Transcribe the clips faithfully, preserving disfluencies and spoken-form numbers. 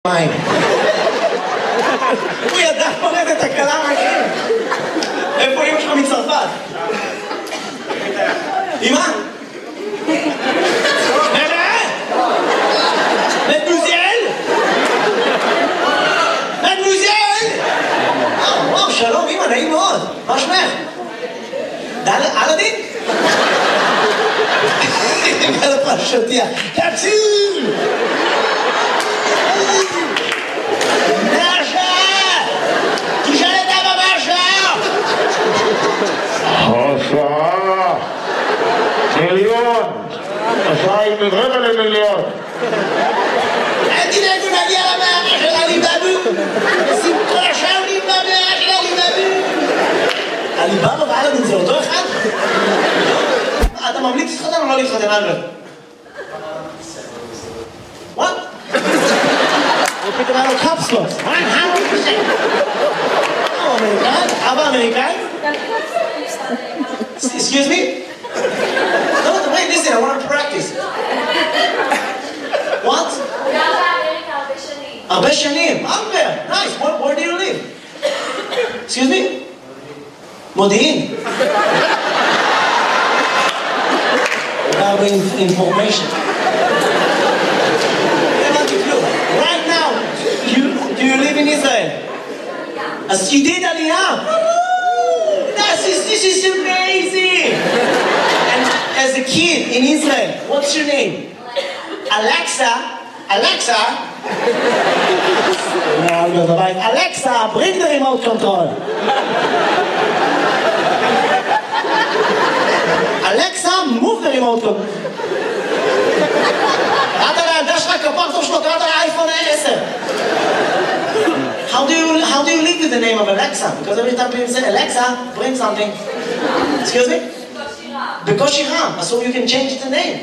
מים. הוא ידע פורט את הקלה מהכם. איפה אמא שלך מצרפת? אמא? מדמוזל? מדמוזל? וואו, שלום אמא, נעים מאוד. מה שמך? אלאדין? על הפרשתיה. תציל! השעה מיליון, השעה היא רבע למיליון. אל תדאגו, נגיע למאה של עליבאבו. שמחה שם במאה של עליבאבו. עליבאבו ואלאדין זה אותו אחד? אתה ממליץ להתחתן או לא להתחתן, אלברט? What? הוא פתאום היה לו קפסלות. אמריקאי? אבא אמריקאי? Excuse me? No, wait, listen, I want to practice. What? הרבה שנים. הרבה. Nice. Where, where do you live? Excuse me? מודיעין. הרבה information. Right now, you, do you live in Israel? אז ידיד עלייה. This is, this is amazing! And as a kid in Israel, what's your name? Alexa. Alexa? Alexa, bring the remote control. Alexa, move the remote control. קראת לילדה שלך כפר טוב שלו, קראת לאייפון עשר. How do you how do you live with the name of Alexa? Because every time people say Alexa, bring something. Excuse me? בקושי רם. So you can change the name.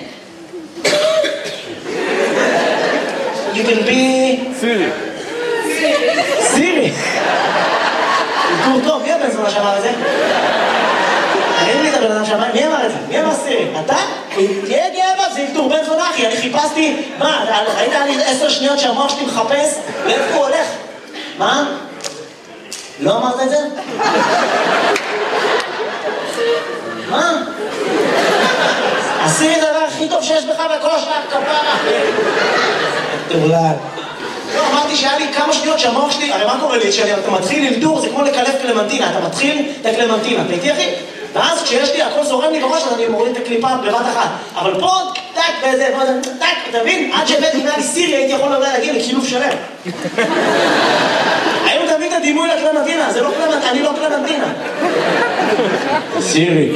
You can be Siri. Siri. טוב טוב, מי הבן זונה שאמר את זה? אין לי את הבן זונה שאמר, מי אמר את זה? מי אמר סירי? אתה? תהיה גאה, זה ילתור בן זונה אחי, אני חיפשתי, מה, ראית לי עשר שניות שהמוח שלי מחפש? לאיפה הוא הולך? מה? לא אמרת את זה? מה? עשי את הדבר הכי טוב שיש בך בכל השלב כפרה. תאולל. לא, אמרתי שהיה לי כמה שניות שהמוח שלי, הרי מה קורה לי? כשאתה מתחיל ללדור זה כמו לקלף קלמנטינה, אתה מתחיל את הקלמנטינה, אתה איתי אחי? ואז כשיש לי, הכל זורם לי בראש, אז אני מוריד את הקליפה בבת אחת. אבל פה, טק, וזה, טק, אתה מבין? עד שהבאתי אם היה לי סירי, הייתי יכול להגיע לקילוף שלם. היום תביא את הדימוי לקלמנטינה, זה לא קלמנטינה, אני לא קלמנטינה. סירי.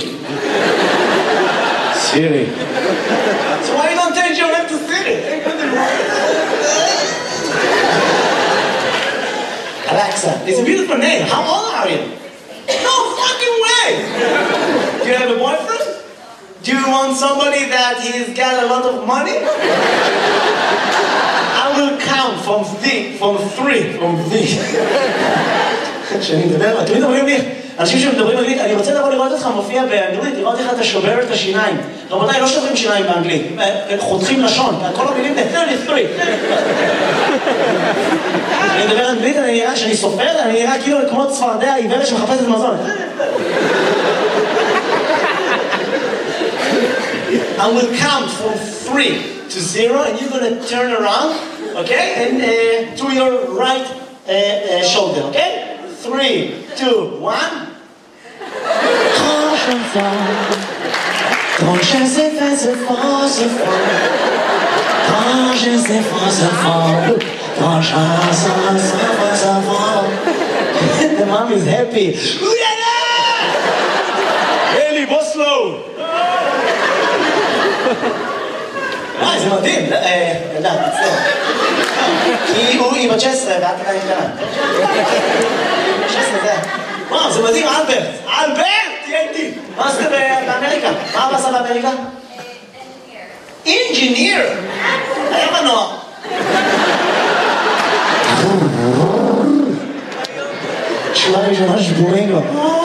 סירי. So why you don't change your name to Siri? Alexa, it's a beautiful name. How old are you? No fucking way! Do you have a boyfriend? Do you want somebody that he's got a lot of money? I will count from three, from three, from three. כשאני מדבר, תמיד אומרים לי, אנשים שמדברים אנגלית, אני רוצה לבוא לראות אותך מופיע באנגלית, לראות איך אתה שובר את השיניים. רבותיי, לא שוברים שיניים באנגלית, חותכים לשון, כל המילים זה שלושים ושלוש. אני מדבר אנגלית, אני נראה, שאני סופר, אני נראה כאילו כמו צפרדע עיוורת שמחפשת מזון. I will count from three to zero, and you're going to turn around, okay? And uh, to your right uh, uh, shoulder, okay? Three, two, one. Grand chanson, grand chanson, c'est fort, c'est fort. Grand chanson, c'est fort. Grand chanson, c'est fort. The mom is happy. Uyana! Eli, בוסלו! וואי, זה מדהים. ילדה, תצטער. כי הוא היא בת שש עשרה ואת עדיין קטנה. שש עשרה זה. וואו, זה מדהים, אלברט. אלברט! תהיה איתי. מה עשית באמריקה? מה אבא עשה באמריקה? אינג'יניר. היה מנוע. תשובה ראשונה שבורים לו.